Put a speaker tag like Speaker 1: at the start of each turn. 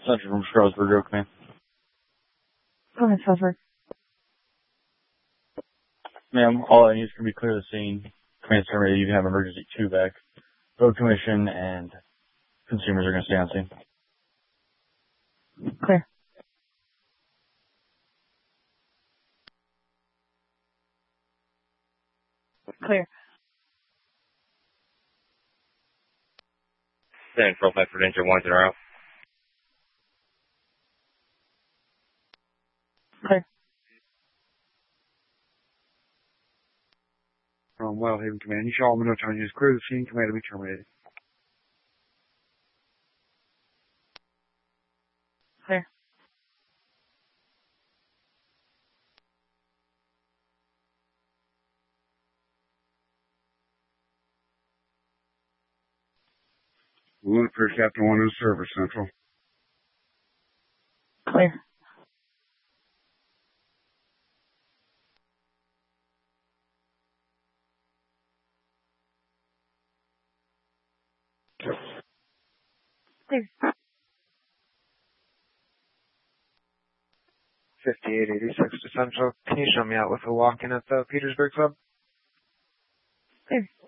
Speaker 1: Central from Strasburg, okay.
Speaker 2: Go ahead, Strasburg.
Speaker 1: Ma'am, all I need is to be clear the scene. Command terminated. You can have emergency 2 back. Road Commission and consumers are going to stay on scene.
Speaker 2: Clear. Clear.
Speaker 3: Central for danger 10.
Speaker 2: Clear.
Speaker 4: From Wildhaven Command, you shall all no time use clear the scene. Command to be terminated.
Speaker 2: Clear.
Speaker 4: Lunapier Captain 1 in service, Central.
Speaker 2: Clear. Clear.
Speaker 5: 5886 to Central. Can you show me out with a walk-in at the Petersburg Club?
Speaker 2: Clear.